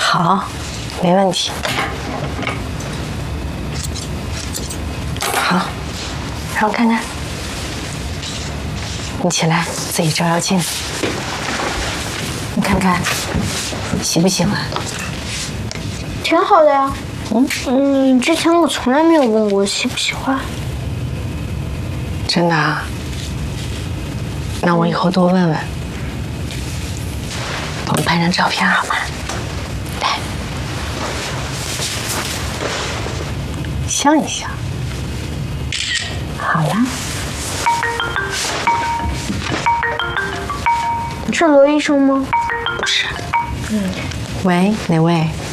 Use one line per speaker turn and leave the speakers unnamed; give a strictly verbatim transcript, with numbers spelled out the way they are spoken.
好，没问题。好，让我看看。你起来，自己照照镜子，你看看喜不喜欢？
挺好的呀。嗯嗯，之前我从来没有问过喜不喜欢。
真的啊？那我以后多问问。我们拍张照片好吗？来，笑一笑。好了。
是罗医生吗？
不是。嗯。喂，哪位？